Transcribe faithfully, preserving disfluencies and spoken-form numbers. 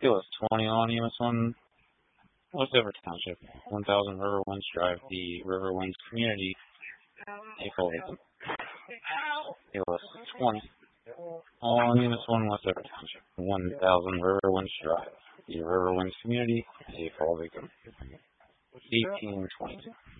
It was twenty on E M S one, Westover Township, one thousand Riverwinds Drive, the Riverwinds community, a full victim. It was twenty on E M S one, Westover Township, one thousand Riverwinds Drive, the Riverwinds community, a full victim. eighteen twenty-two.